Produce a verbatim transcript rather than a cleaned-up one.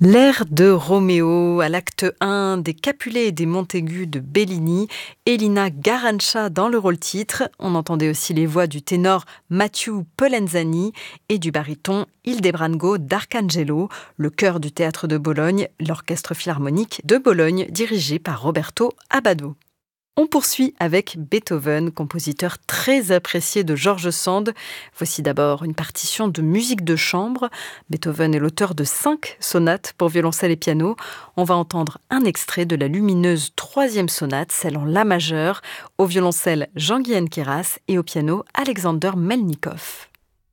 L'air de Roméo à l'acte un des Capulet et des Montaigu de Bellini, Elina Garanca dans le rôle titre. On entendait aussi les voix du ténor Mathieu Polenzani et du baryton Ildebrango d'Arcangelo, le chœur du théâtre de Bologne, l'orchestre philharmonique de Bologne dirigé par Roberto Abbado. On poursuit avec Beethoven, compositeur très apprécié de George Sand. Voici d'abord une partition de musique de chambre. Beethoven est l'auteur de cinq sonates pour violoncelle et piano. On va entendre un extrait de la lumineuse troisième sonate, celle en la majeur, au violoncelle Jean-Guyen Queyras et au piano Alexander Melnikov.